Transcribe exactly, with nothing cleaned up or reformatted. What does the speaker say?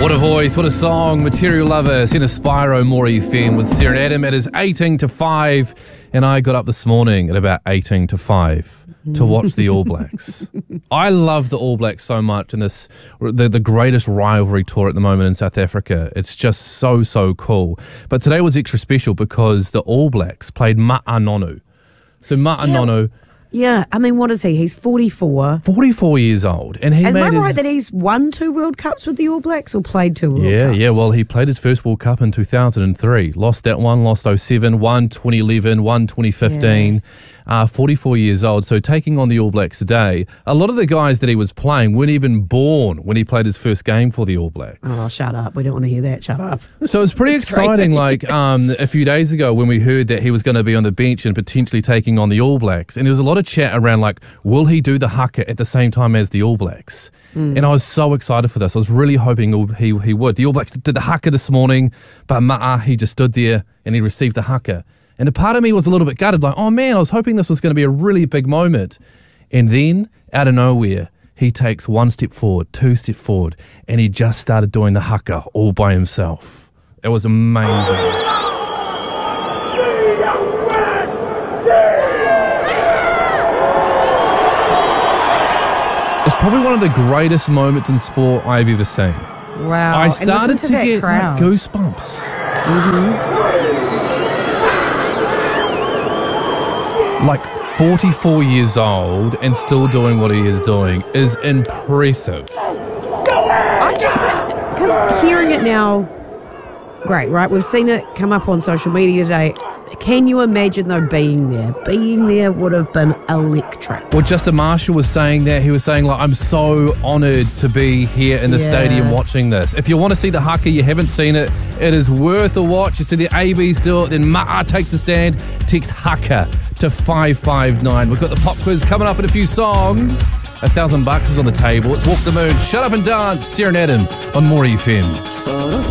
What a voice, what a song. Material Lover, Sina Spyro, More F M with Sarah and Adam. It is eighteen to five, and I got up this morning at about eighteen to five to watch the All Blacks. I love the All Blacks so much, and this the, the greatest rivalry tour at the moment in South Africa. It's just so, so cool. But today was extra special because the All Blacks played Ma'anonu. So Ma'anonu... Yeah. Yeah, I mean, what is he? He's forty-four. forty-four years old. And he Am made I his... right that he's won two World Cups with the All Blacks or played two World yeah, Cups? Yeah, Well, he played his first World Cup in two thousand three. Lost that one, lost oh seven, won twenty eleven, won twenty fifteen. Yeah. Uh, forty-four years old. So taking on the All Blacks today, a lot of the guys that he was playing weren't even born when he played his first game for the All Blacks. Oh, shut up. We don't want to hear that. Shut up. So it's pretty exciting. Like um, a few days ago when we heard that he was going to be on the bench and potentially taking on the All Blacks. And there was a lot of chat around like, will he do the haka at the same time as the All Blacks? Mm. And I was so excited for this. I was really hoping he, he would. The All Blacks did the haka this morning, but Ma'a, he just stood there and he received the haka. And a part of me was a little bit gutted, like, oh man, I was hoping this was going to be a really big moment. And then, out of nowhere, he takes one step forward, two steps forward, and he just started doing the haka all by himself. It was amazing. It's probably one of the greatest moments in sport I've ever seen. Wow. I started to, to get crowd. like, goosebumps. Mm-hmm. Like forty-four years old and still doing what he is doing is impressive. I just, because hearing it now, great, right? We've seen it come up on social media today. Can you imagine, though, being there? Being there would have been electric. Well, Justin Marshall was saying that. He was saying, like, I'm so honoured to be here in the yeah. stadium watching this. If you want to see the haka, you haven't seen it, it is worth a watch. You see the A Bs do it, then Ma'a takes the stand, text haka to five five nine. We've got the pop quiz coming up in a few songs. A thousand bucks is on the table. It's Walk the Moon, Shut Up and Dance, Sarah and Adam on More F M.